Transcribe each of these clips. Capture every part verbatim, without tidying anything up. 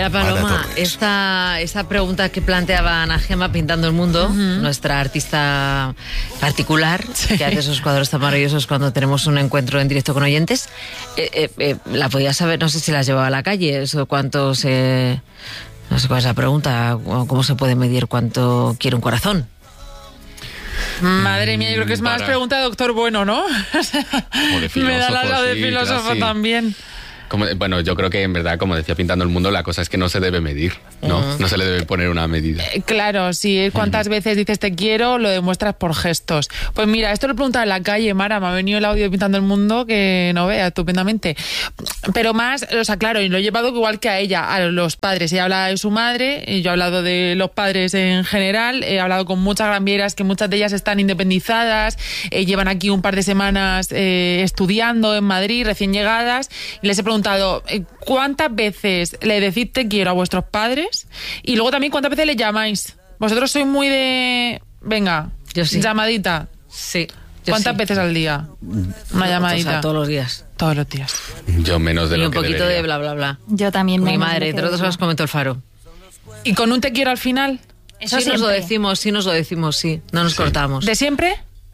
Mira, Paloma, esta, esta pregunta que planteaba Ana Gemma pintando el mundo, uh-huh. nuestra artista particular, sí. que hace esos cuadros tan maravillosos cuando tenemos un encuentro en directo con oyentes, eh, eh, eh, la podía saber, no sé si la llevaba a la calle, eso cuánto se... No sé cuál es la pregunta, cómo se puede medir cuánto quiere un corazón. Madre mía, yo creo que es más Para. pregunta de doctor Bueno, ¿no? Como de filósofo, me da la, la de sí, filósofo claro, sí. también. Como, bueno, yo creo que en verdad, como decía Pintando el Mundo, la cosa es que no se debe medir, ¿no? Uh-huh. No se le debe poner una medida. Eh, claro, sí. ¿Cuántas uh-huh. veces dices te quiero? Lo demuestras por gestos. Pues mira, esto lo preguntaba en la calle, Mara. Me ha venido el audio de Pintando el Mundo que no vea estupendamente. Pero más, o sea, claro, y lo he llevado igual que a ella, a los padres. Ella habla de su madre, y yo he hablado de los padres en general. He hablado con muchas granvieras que muchas de ellas están independizadas, eh, llevan aquí un par de semanas eh, estudiando en Madrid, recién llegadas, y les he preguntado... Eh, ¿Cuántas veces le decís te quiero a vuestros padres? Y luego también, ¿cuántas veces le llamáis? ¿Vosotros sois muy de... Venga, yo sí. llamadita? Sí. ¿Cuántas sí. veces al día? Una llamadita. O sea, todos los días. Todos los días. Yo menos de y lo un que poquito debería. de bla, bla, bla. Yo también. Mi madre, entre otras cosas, comentó el Faro. ¿Y con un te quiero al final? Eso sí siempre. Nos lo decimos, sí nos lo decimos, sí. No nos sí. cortamos. ¿De siempre?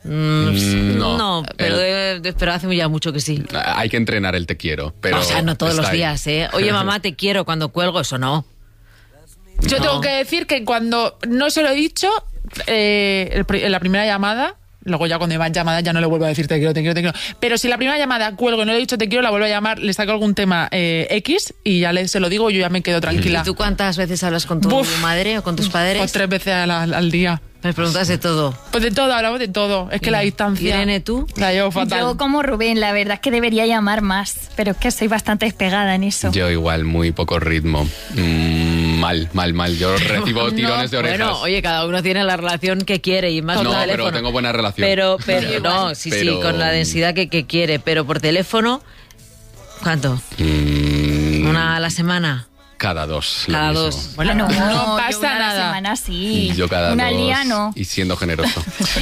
Mm, no, no, pero, el, de, de, pero hace ya mucho que sí. Hay que entrenar el te quiero, pero... O sea, no todos los días, ahí. ¿eh? Oye, mamá, te quiero cuando cuelgo, eso no. Yo no. tengo que decir que cuando no se lo he dicho, eh, en la primera llamada... Luego ya cuando me van llamadas ya no le vuelvo a decir te quiero, te quiero, te quiero. Pero si la primera llamada cuelgo y no le he dicho te quiero, la vuelvo a llamar, le saco algún tema eh, X y ya le, se lo digo y yo ya me quedo tranquila. ¿Y tú cuántas veces hablas con tu Buf, madre o con tus padres? Pues tres veces al, al día. Me preguntas de todo. Pues de todo, hablamos de todo. Es que la distancia... Irene, ¿tú? La llevo fatal. Yo como Rubén, la verdad es que debería llamar más, pero es que soy bastante despegada en eso. Yo igual, muy poco ritmo. Mm, mal, mal, mal. Yo recibo tirones no, de orejas. Bueno, oye, cada uno tiene la relación que quiere y más No, por pero teléfono. tengo buena relación. Pero, pero no, sí, pero... sí, con la densidad que, que quiere. Pero por teléfono, ¿cuánto? Mm... ¿Una a la semana? Cada dos. Cada lo dos. mismo. Bueno, no, no pasa yo una nada. Una semana sí. Yo cada una dos. Día no. Y siendo generoso.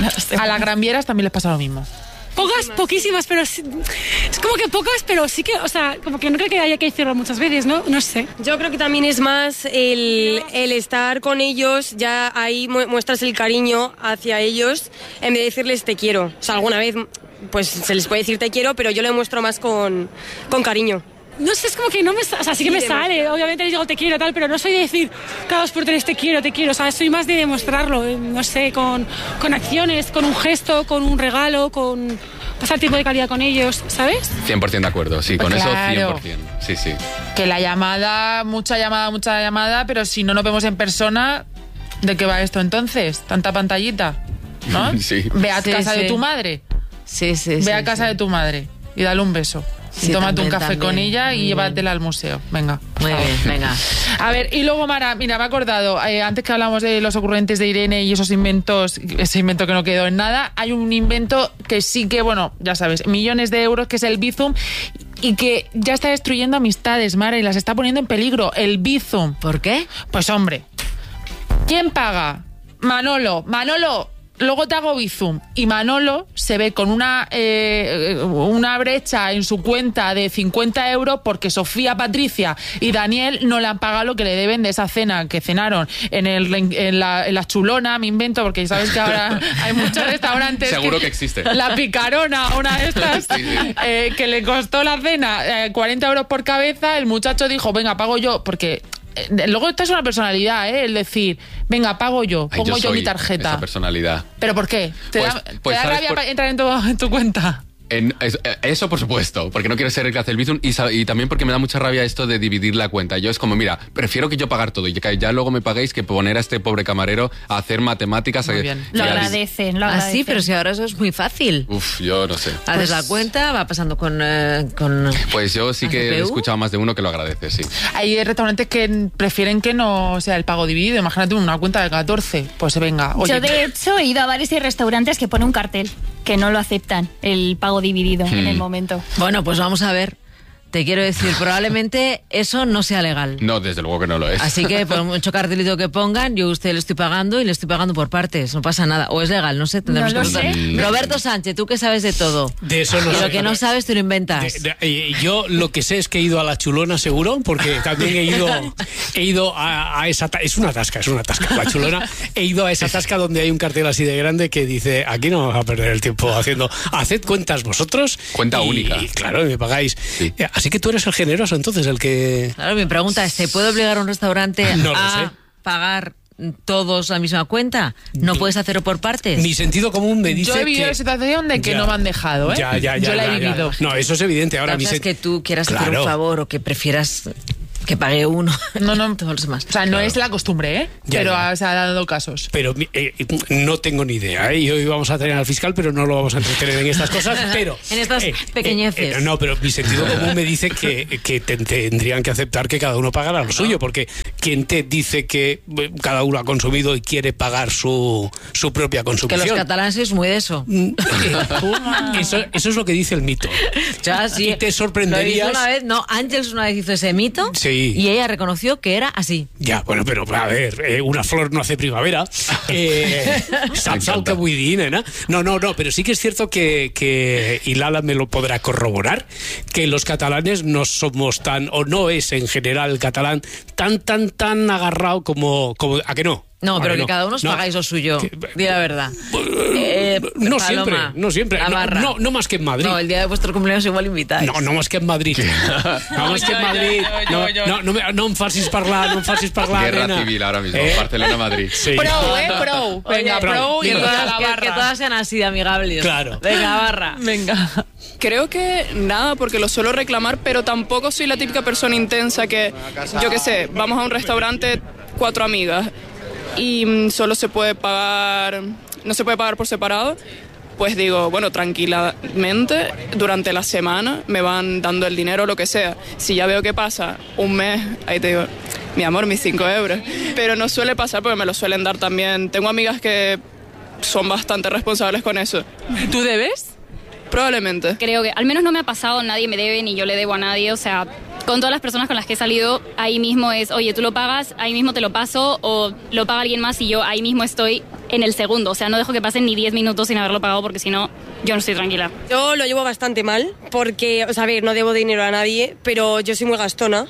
A las granvieras también les pasa lo mismo. Pocas, poquísimas, pero sí, es como que pocas, pero sí que, o sea, como que no creo que haya que decirlo muchas veces, ¿no? No sé. Yo creo que también es más el, el estar con ellos, ya ahí muestras el cariño hacia ellos, en vez de decirles te quiero. O sea, alguna vez pues se les puede decir te quiero, pero yo lo muestro más con, con cariño. No sé, es como que no me... O sea, sí que me sale, obviamente les digo te quiero tal, pero no soy de decir cada dos por tres te quiero, te quiero. O sea, soy más de demostrarlo, no sé, con, con acciones, con un gesto, con un regalo, con pasar tiempo de calidad con ellos, ¿sabes? cien por ciento de acuerdo, sí, pues con claro. eso cien por ciento. Sí, sí. Que la llamada, mucha llamada, mucha llamada, pero si no nos vemos en persona, ¿de qué va esto entonces? Tanta pantallita, ¿no? Sí. Ve a sí, casa sí. de tu madre. Sí, sí, Ve sí, a casa sí. de tu madre y dale un beso. Sí, y tómate también, un café también. con ella y Muy llévatela al museo. Venga. Muy bien, venga. A ver, y luego, Mara, mira, me he acordado, eh, antes que hablamos de los ocurrentes de Irene y esos inventos, ese invento que no quedó en nada, hay un invento que sí que, bueno, ya sabes, millones de euros, que es el Bizum, y que ya está destruyendo amistades, Mara, y las está poniendo en peligro. El Bizum. ¿Por qué? Pues, hombre, ¿quién paga? Manolo. Manolo... Luego te hago Bizum y Manolo se ve con una eh, una brecha en su cuenta de cincuenta euros porque Sofía, Patricia y Daniel no le han pagado lo que le deben de esa cena que cenaron en, el, en, la, en la Chulona, me invento, porque sabes que ahora hay muchos restaurantes. Seguro que, que existe. La Picarona, una de estas, sí, sí. Eh, que le costó la cena eh, cuarenta euros por cabeza. El muchacho dijo, venga, pago yo, porque... Luego esta es una personalidad, ¿eh? El decir, venga, pago yo, pongo Ay, yo, yo soy mi tarjeta. Esa personalidad. ¿Pero por qué? ¿Te pues, da, pues, ¿te da rabia por... entrar en tu, en tu cuenta? En, eso por supuesto, porque no quiero ser el que hace el Bizum y, y también porque me da mucha rabia esto de dividir la cuenta. Yo es como, mira, prefiero que yo pagar todo y que ya luego me paguéis que poner a este pobre camarero a hacer matemáticas. Muy a, bien. Lo a, agradecen, lo agradecen. Ah, sí, pero si ahora eso es muy fácil. Uf, yo no sé. Haces Pues- la cuenta, va pasando con... eh, con Pues yo sí que he escuchado más de uno que lo agradece, sí. Hay restaurantes que prefieren que no sea el pago dividido. Imagínate una cuenta de catorce. Pues venga, oye. Yo, de hecho, he ido a bares y restaurantes que pone un cartel que no lo aceptan, el pago dividido Hmm. en el momento. Bueno, pues vamos a ver. te quiero decir, probablemente eso no sea legal. No, desde luego que no lo es. Así que por mucho cartelito que pongan, yo a usted le estoy pagando y le estoy pagando por partes, no pasa nada. O es legal, no sé, tendremos No que lo sé. preguntar. Roberto Sánchez, tú que sabes de todo. De eso no Y sé. lo que no sabes te lo inventas. De- de- eh, yo lo que sé es que he ido a la Chulona seguro, porque también he ido, he ido a, a esa... ta- Es una tasca, es una tasca, la Chulona. He ido a esa tasca donde hay un cartel así de grande que dice, aquí no vamos a perder el tiempo haciendo... Haced cuentas vosotros. Cuenta y, única. Y claro, me pagáis. Sí. Eh, Así que tú eres el generoso, entonces, el que... Claro, mi pregunta es, ¿se puede obligar a un restaurante No lo a sé. pagar todos la misma cuenta? ¿No puedes hacerlo por partes? Mi sentido común me dice Yo he vivido que... la situación de que Ya. no me han dejado, ¿eh? Ya, ya, ya, Yo la he ya, ya. vivido. No, eso es evidente. Ahora, Otra mi cosa es sen- que tú quieras hacer Claro. un favor o que prefieras que pague uno. No, no. Todos los demás. O sea, no es la costumbre, ¿eh? Ya, pero ya. ha- se ha dado casos. Pero eh, no tengo ni idea, ¿eh? Y hoy vamos a tener al fiscal, pero no lo vamos a entretener en estas cosas, pero... En estas pequeñeces. eh, no, pero mi sentido común me dice que, que te- tendrían que aceptar que cada uno pagara lo suyo, porque quien te dice que eh, cada uno ha consumido y quiere pagar su, su propia Que consumición... los catalanes es muy de eso. eso, eso es lo que dice el mito. Ya, sí. Y te Lo sorprenderías... hizo una vez, no, Ángels una vez hizo ese mito Sí. y ella reconoció que era así. Ya, bueno, pero a ver, eh, una flor no hace primavera. Eh, saps el que vull dir, nena? No, no, no, pero sí que es cierto que, que, y Lala me lo podrá corroborar, que los catalanes no somos tan, o no es en general el catalán, tan, tan, tan agarrado como, como ¿a que no? No, ¿A pero que no? cada uno os No. pagáis lo suyo. Que- Di la verdad. Eh, No Paloma, siempre, no siempre. No, Navarra. no, no más que en Madrid. No, el día de vuestro cumpleaños igual invitáis. No, no más que en Madrid. No más que en Madrid. No, no, no, me- no em facis parlar, no em facis parlar, Guerra nena. civil ahora mismo, Eh? Barcelona-Madrid. Sí. Pro, ¿eh? Pro. Venga, Oye, pro y que, toda todas, la que- barra. que todas sean así de amigables. Claro. Venga, barra. Venga. Creo que nada, porque lo suelo reclamar, pero tampoco soy la típica persona intensa que, yo qué sé, vamos a un restaurante, cuatro amigas, y mm, solo se puede pagar, no se puede pagar por separado. Pues digo, bueno, tranquilamente, durante la semana me van dando el dinero o lo que sea. Si ya veo que pasa un mes, ahí te digo, mi amor, mis cinco euros. Pero no suele pasar porque me lo suelen dar también. Tengo amigas que son bastante responsables con eso. ¿Y tú debes? Probablemente. Creo que al menos no me ha pasado, nadie me debe ni yo le debo a nadie, o sea, con todas las personas con las que he salido, ahí mismo es, oye, tú lo pagas, ahí mismo te lo paso, o lo paga alguien más y yo ahí mismo estoy en el segundo, o sea, no dejo que pasen ni diez minutos sin haberlo pagado porque si no, yo no estoy tranquila. Yo lo llevo bastante mal porque, o sea, a ver, no debo dinero a nadie, pero yo soy muy gastona.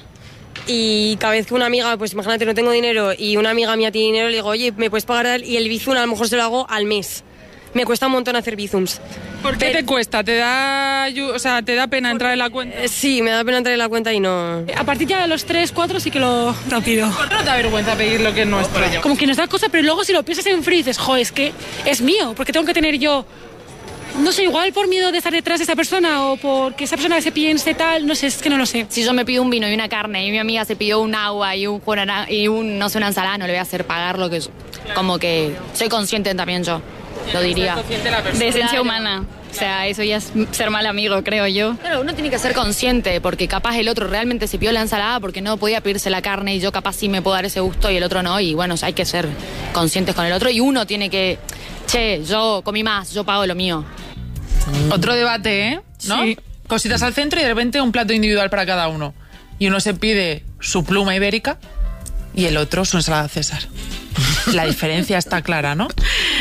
Y cada vez que una amiga, pues imagínate, no tengo dinero y una amiga mía tiene dinero, le digo, oye, ¿me puedes pagar? Y el bizum a lo mejor se lo hago al mes. Me cuesta un montón hacer bizums. ¿Por qué te cuesta? ¿Te da, ayu- o sea, te da pena entrar en la cuenta? Eh, Sí, me da pena entrar en la cuenta y no... A partir ya de los tres, cuatro sí que lo rápido. ¿Por qué no te da vergüenza pedir lo que es nuestro? Como que nos da cosa, pero luego si lo piensas en frío dices, jo, es que es mío, porque tengo que tener yo... No sé, igual por miedo de estar detrás de esa persona o porque esa persona se piense tal, no sé, es que no lo sé. Si yo me pido un vino y una carne y mi amiga se pidió un agua y un, jugo de naranja- y un no sé, una ensalada, no le voy a hacer pagar lo que yo. Como que soy consciente también yo, lo diría. De De esencia humana. O sea, eso ya es ser mal amigo, creo yo. Claro, uno tiene que ser consciente, porque capaz el otro realmente se pidió la ensalada porque no podía pedirse la carne y yo capaz sí me puedo dar ese gusto y el otro no, y bueno, hay que ser conscientes con el otro y uno tiene que, che, yo comí más, yo pago lo mío. Otro debate, ¿eh? ¿No? Sí. Cositas al centro y de repente un plato individual para cada uno. Y uno se pide su pluma ibérica y el otro su ensalada César. La diferencia está clara, ¿no?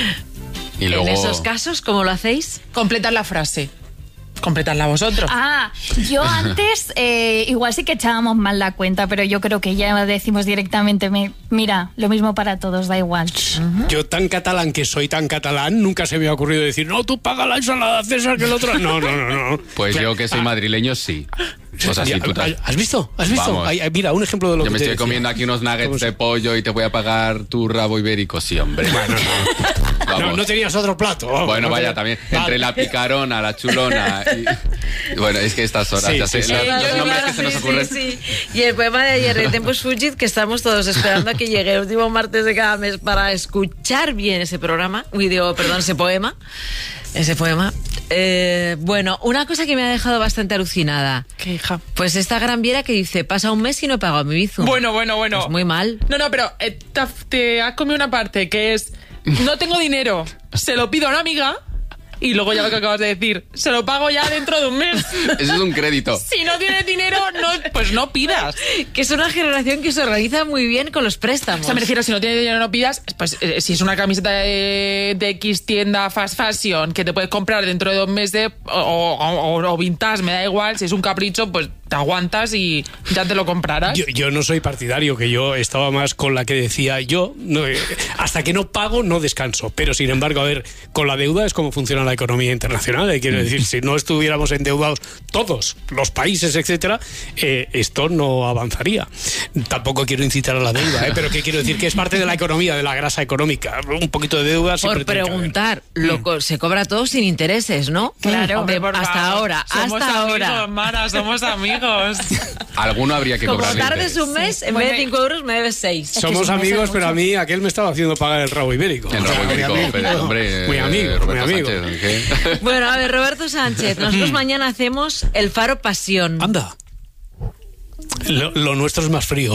Y luego... En esos casos, ¿cómo lo hacéis? Completad la frase. Completadla vosotros. Ah, yo antes eh, igual sí que echábamos mal la cuenta, pero yo creo que ya decimos directamente, me, mira, lo mismo para todos, da igual. Yo tan catalán que soy tan catalán, nunca se me ha ocurrido decir, no, tú paga la ensalada César que el otro... No, no, no, no. Pues yo que soy madrileño, sí. O sea, sí, tú te- ¿Has visto? ¿Has visto? Vamos. Ay, ay, mira, un ejemplo de lo Yo que me te estoy decía. comiendo aquí unos nuggets de pollo y te voy a pagar tu rabo ibérico, sí, hombre. Bueno, no. Vamos. No, no tenías otro plato. vamos, Bueno, no vaya, tenías- también. Vale. Entre la picarona, la chulona y... Bueno, es que estas horas, Sí, ya sí, sé, sí. los, los Sí, nombres que se nos sí, ocurren. sí, sí. Y el poema de ayer de Tempus Fugit, que estamos todos esperando a que llegue el último martes de cada mes para escuchar bien ese programa. Uy, digo, perdón, ese poema. Ese poema. Eh, bueno, una cosa que me ha dejado bastante alucinada. ¿Qué hija? Pues esta gran viera que dice, pasa un mes y no he pagado mi bizum. Bueno, bueno, bueno. Pues muy mal. No, no, pero eh, te, te has comido una parte que es, no tengo dinero, se lo pido a una amiga y luego ya lo que acabas de decir, se lo pago ya dentro de un mes. Eso es un crédito. Si no tienes dinero, no, pues no pidas. Que es una generación que se organiza muy bien con los préstamos. O sea, me refiero, si no tienes dinero no pidas, pues eh, si es una camiseta de, de X tienda fast fashion que te puedes comprar dentro de dos meses o, o, o vintage, me da igual, si es un capricho, pues te aguantas y ya te lo comprarás. Yo, yo no soy partidario, que yo estaba más con la que decía yo, no, eh, hasta que no pago no descanso, pero sin embargo, a ver, con la deuda es como funciona la economía internacional, eh, quiero decir, si no estuviéramos endeudados todos los países, etcétera, eh, esto no avanzaría. Tampoco quiero incitar a la deuda, eh, pero que quiero decir que es parte de la economía, de la grasa económica, un poquito de deuda siempre. Por preguntar, lo co- se cobra todo sin intereses, ¿no? Claro, De- por hasta favor. ahora, Somos hasta amigos, ahora. Mara, somos amigos. Alguno habría que Como cobrar. tardes un mes, en vez de cinco euros me debes seis. Somos amigos, pero a mí aquel me estaba haciendo pagar el rabo ibérico. El rabo ibérico, pero, hombre, muy amigo, eh, muy Roberto amigo. Sánchez, ¿qué? Bueno, a ver, Roberto Sánchez, nosotros mañana hacemos el Faro Pasión. Anda. Lo, lo nuestro es más frío.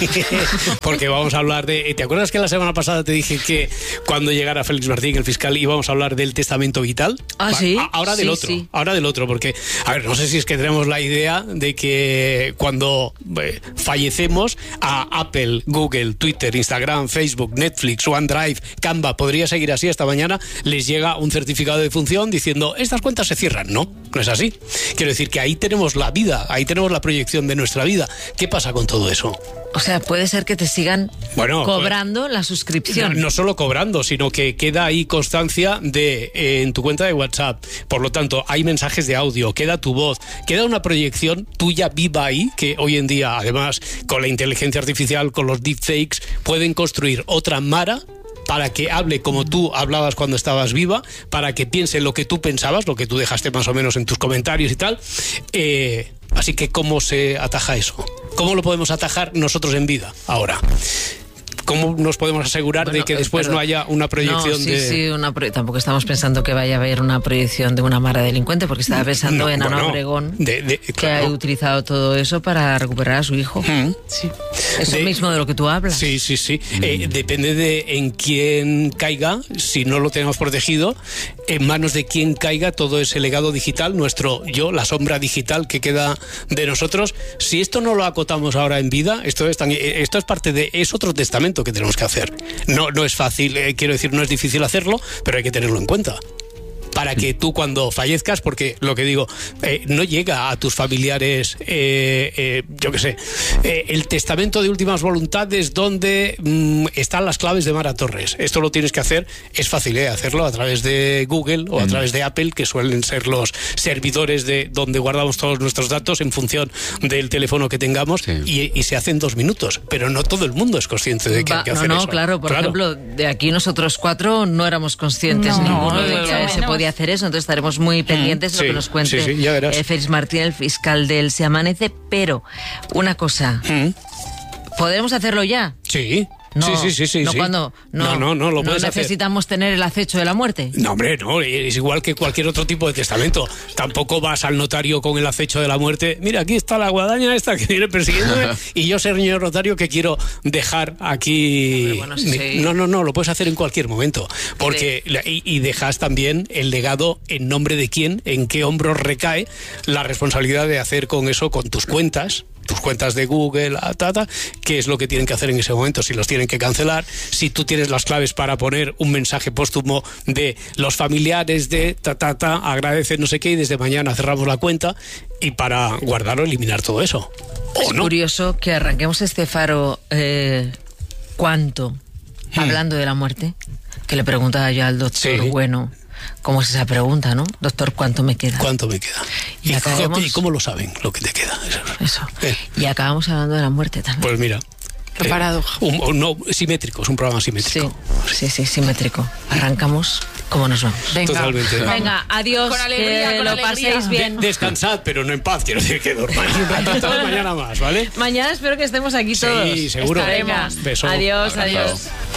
Porque vamos a hablar de... ¿Te acuerdas que la semana pasada te dije que cuando llegara Félix Martín, el fiscal, íbamos a hablar del testamento vital? Ah, ¿sí? A- ahora del Sí, otro. sí. Ahora del otro, porque... A ver, no sé si es que tenemos la idea de que cuando eh, fallecemos a Apple, Google, Twitter, Instagram, Facebook, Netflix, OneDrive, Canva, podría seguir así hasta mañana, les llega un certificado de función diciendo estas cuentas se cierran. No, no es así. Quiero decir que ahí tenemos la vida, ahí tenemos la proyección de nuestra vida. ¿Qué pasa con todo eso? O sea, puede ser que te sigan Bueno, cobrando la No, suscripción. no solo cobrando, sino que queda ahí constancia de eh, en tu cuenta de WhatsApp. Por lo tanto, hay mensajes de audio, queda tu voz, queda una proyección tuya viva ahí, que hoy en día, además, con la inteligencia artificial, con los deepfakes, pueden construir otra Mara para que hable como tú hablabas cuando estabas viva, para que piense lo que tú pensabas, lo que tú dejaste más o menos en tus comentarios y tal. Eh, así que, ¿cómo se ataja eso? ¿Cómo lo podemos atajar nosotros en vida ahora? ¿Cómo nos podemos asegurar Bueno, de que eh, después perdón. no haya una proyección no, sí, de... sí, una pro- tampoco estamos pensando que vaya a haber una proyección de una mara delincuente, porque estaba pensando No, en Ana bueno, Obregón, de- de- que claro. ha utilizado todo eso para recuperar a su hijo. Sí. Eso De- mismo de lo que tú hablas. Sí, sí, sí. Eh, depende de en quién caiga, si no lo tenemos protegido, en manos de quién caiga todo ese legado digital, nuestro yo, la sombra digital que queda de nosotros. Si esto no lo acotamos ahora en vida, esto es, tan- eh, esto es parte de... es otro testamento que tenemos que hacer. No, no es fácil, eh, quiero decir, no es difícil hacerlo, pero hay que tenerlo en cuenta. Para que tú cuando fallezcas, porque lo que digo, eh, no llega a tus familiares, eh, eh, yo qué sé, eh, el testamento de últimas voluntades donde mm, están las claves de Mara Torres. Esto lo tienes que hacer, es fácil eh, hacerlo a través de Google o a través de Apple, que suelen ser los servidores de donde guardamos todos nuestros datos en función del teléfono que tengamos, Sí. y, y se hace en dos minutos. Pero no todo el mundo es consciente de que Va- hay que no, hacer no, eso. claro, por ejemplo, de aquí nosotros cuatro no éramos conscientes No, ninguno no, de no, que no, se no. podía hacer eso, entonces estaremos muy pendientes de sí, lo que nos cuente sí, sí, ya verás. eh, Félix Martín, el fiscal del Se Amanece, pero una cosa, Mm. ¿podremos hacerlo ya? Sí. No, sí, sí, sí, sí. no sí. cuando no, no, no, no, lo puedes hacer. necesitamos tener el acecho de la muerte. No, hombre, no, es igual que cualquier otro tipo de testamento. Tampoco vas al notario con el acecho de la muerte. Mira, aquí está la guadaña esta que viene persiguiéndome y yo, señor notario, que quiero dejar aquí... Hombre, bueno, sí, Mi- sí. No, no, no, lo puedes hacer en cualquier momento. Porque la- y, y dejas también el legado en nombre de quién, en qué hombros recae la responsabilidad de hacer con eso, con tus cuentas, tus cuentas de Google, ah, ta, ta, qué es lo que tienen que hacer en ese momento, si los tienen que cancelar, si tú tienes las claves para poner un mensaje póstumo de los familiares de ta, ta, ta, agradece no sé qué y desde mañana cerramos la cuenta, y para guardar o eliminar todo eso. Es ¿O no? curioso que arranquemos este faro eh, ¿cuánto? Hmm. Hablando de la muerte, que le preguntaba yo al doctor Sí. Bueno, ¿cómo es esa pregunta, no? Doctor, ¿cuánto me queda? ¿Cuánto me queda? Y ¿Y, acabemos- cómo, y cómo lo saben lo que te queda? Eso. Eso. Eh. Y acabamos hablando de la muerte también. Pues mira. Qué paradoja. Un, un- no, simétrico, es un programa Sí, simétrico. sí, sí, simétrico. Arrancamos como nos vamos. Venga. Totalmente. Venga, adiós, Con alegría, que con lo alegría. paséis bien. De- descansad, pero no en paz, quiero decir que dormáis un ratito mañana más, ¿vale? Mañana espero que estemos aquí Sí, todos. seguro. Venga, Beso. adiós, Abrazo. adiós.